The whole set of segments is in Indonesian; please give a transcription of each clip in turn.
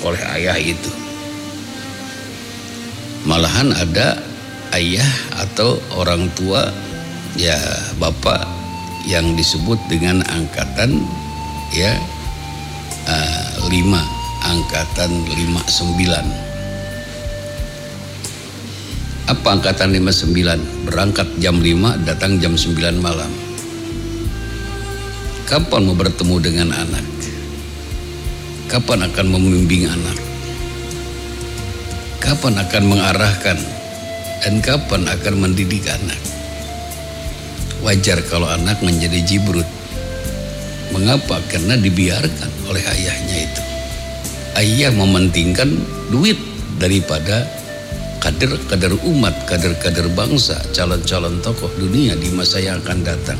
oleh ayah itu. Malahan ada ayah atau orang tua, ya bapak, yang disebut dengan angkatan 5, angkatan 59. Apa angkatan 59? Berangkat jam 5, datang jam 9 malam. Kapan mau bertemu dengan anak? Kapan akan membimbing anak? Kapan akan mengarahkan? Dan kapan akan mendidik anak? Wajar kalau anak menjadi jibrut. Mengapa? Karena dibiarkan oleh ayahnya itu. Ayah mementingkan duit daripada kader-kader umat, kader-kader bangsa, calon-calon tokoh dunia di masa yang akan datang.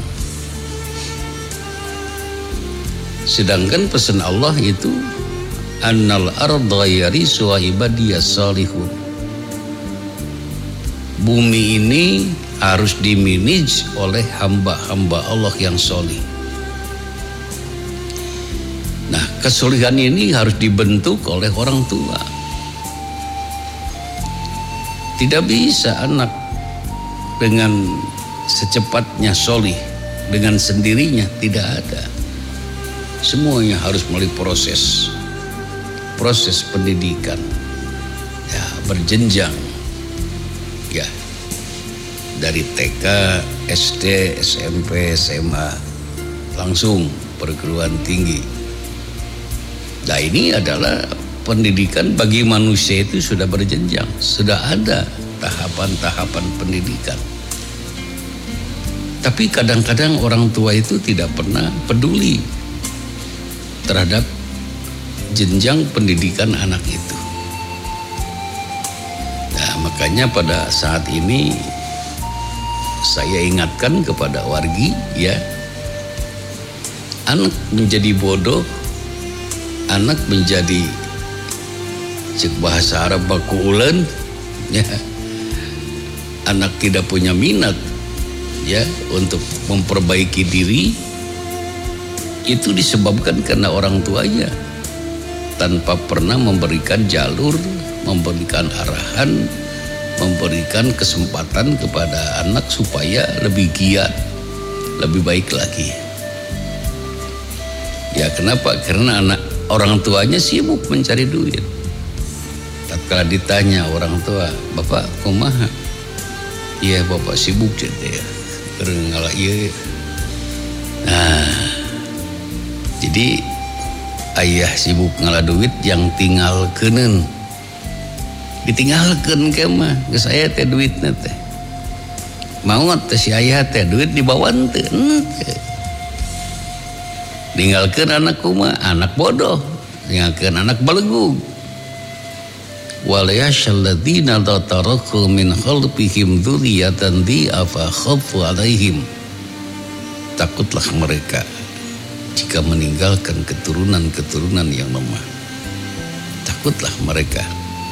Sedangkan pesan Allah itu annal arda yarisuha ibadiyas salihun. Bumi ini harus dimanage oleh hamba-hamba Allah yang solih. Nah, kesolihan ini harus dibentuk oleh orang tua. Tidak bisa anak dengan secepatnya solih, dengan sendirinya, tidak ada. Semuanya harus melalui proses pendidikan, ya, berjenjang, ya, dari TK, SD, SMP, SMA, langsung perguruan tinggi. Nah, ini adalah pendidikan bagi manusia itu sudah berjenjang, sudah ada tahapan-tahapan pendidikan. Tapi kadang-kadang orang tua itu tidak pernah peduli terhadap jenjang pendidikan anak itu. Nah, makanya pada saat ini saya ingatkan kepada wargi, ya, anak menjadi bodoh, anak menjadi cek bahasa Arab baku ulen, ya, anak tidak punya minat, ya, untuk memperbaiki diri, itu disebabkan karena orang tuanya tanpa pernah memberikan jalur, memberikan arahan, memberikan kesempatan kepada anak supaya lebih giat, lebih baik lagi. Ya, kenapa? Karena orang tuanya sibuk mencari duit. Tatkala ditanya orang tua, "Bapak kumaha?" "Iya, bapak sibuk jadi ya. Karena iya." Nah, jadi ayah sibuk ngalah duit yang tinggalkeun. Ditinggalkeun ke mah, geus aya teh duitna teh. Mau teh si ayah teh duit dibawan teh. Tinggalkeun anak kumaha? Anak bodoh. Tinggalkeun anak balegu. Wal yashalladzina tataraku min khalfihim dzurriyyatan dhi'afa khafu 'alaihim. Takutlah mereka jika meninggalkan keturunan-keturunan yang lemah. Takutlah mereka.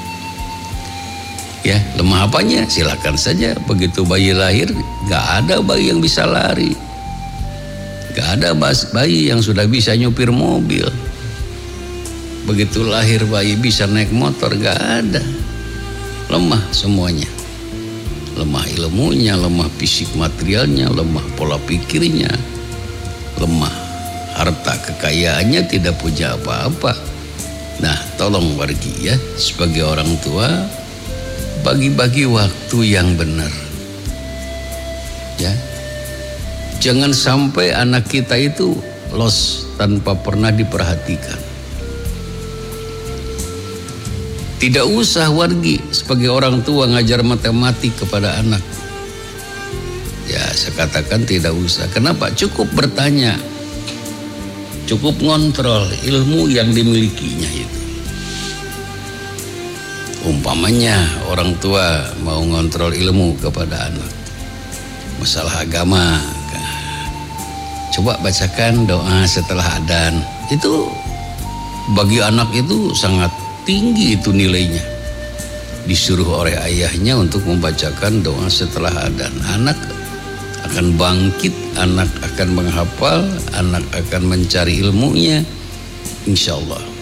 Ya, lemah apanya? Silakan saja. Begitu bayi lahir, gak ada bayi yang bisa lari. Gak ada bayi yang sudah bisa nyupir mobil. Begitu lahir bayi bisa naik motor, gak ada. Lemah semuanya. Lemah ilmunya, lemah fisik materialnya, lemah pola pikirnya, lemah harta kekayaannya, tidak punya apa-apa. Nah, tolong wargi, ya, sebagai orang tua, bagi-bagi waktu yang benar, ya. Jangan sampai anak kita itu los tanpa pernah diperhatikan. Tidak usah wargi sebagai orang tua ngajar matematik kepada anak. Ya, saya katakan tidak usah. Kenapa? Cukup bertanya, cukup ngontrol ilmu yang dimilikinya itu. Umpamanya orang tua mau ngontrol ilmu kepada anak, masalah agama, coba bacakan doa setelah adzan. Itu bagi anak itu sangat tinggi itu nilainya. Disuruh oleh ayahnya untuk membacakan doa setelah adzan. Anak akan bangkit, anak akan menghafal, anak akan mencari ilmunya, insya Allah.